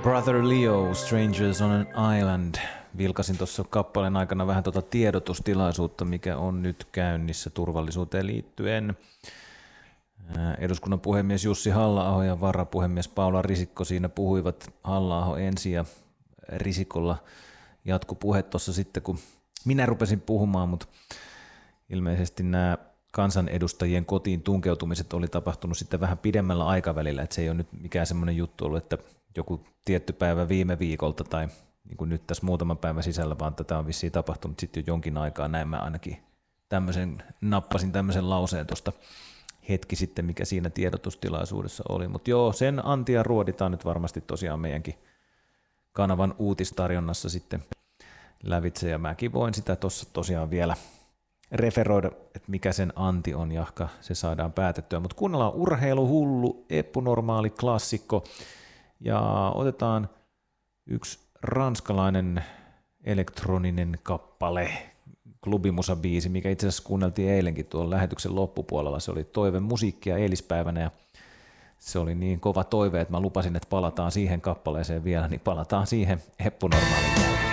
Brother Leo, Strangers on an Island. Vilkasin tuossa kappaleen aikana vähän tuota tiedotustilaisuutta, mikä on nyt käynnissä turvallisuuteen liittyen. Eduskunnan puhemies Jussi Halla-aho ja varapuhemies Paula Risikko siinä puhuivat. Halla-aho ensin ja Risikolla jatkui puhe tuossa sitten, kun minä rupesin puhumaan, mutta ilmeisesti nämä kansanedustajien kotiin tunkeutumiset oli tapahtunut sitten vähän pidemmällä aikavälillä, että se ei ole nyt mikään semmoinen juttu ollut, että joku tietty päivä viime viikolta tai niin kuin nyt tässä muutaman päivän sisällä, vaan tätä on vissiin tapahtunut sitten jo jonkin aikaa, näin mä ainakin nappasin tämmöisen lauseen tuosta hetki sitten, mikä siinä tiedotustilaisuudessa oli, mutta joo, sen antia ruoditaan nyt varmasti tosiaan meidänkin kanavan uutistarjonnassa sitten lävitse, ja mäkin voin sitä tuossa tosiaan vielä referoida, että mikä sen anti on, jahka se saadaan päätettyä, mutta kuunnellaan urheiluhullu, eppunormaali klassikko, ja otetaan yksi ranskalainen elektroninen kappale, klubimusabiisi, mikä itse asiassa kuunneltiin eilenkin tuolla lähetyksen loppupuolella. Se oli toive musiikkia eilispäivänä ja se oli niin kova toive, että mä lupasin, että palataan siihen kappaleeseen vielä, niin palataan siihen eppunormaalin jälkeen.